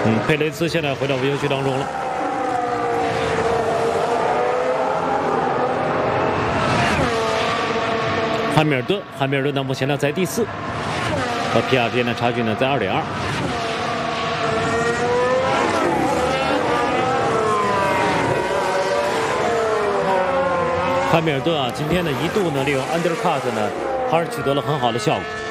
佩雷兹现在回到游戏当中了。汉密尔顿呢目前呢在第4，和皮亚之间的差距呢在2.2。汉密尔顿啊，今天呢一度呢利用 undercut 呢，还是取得了很好的效果。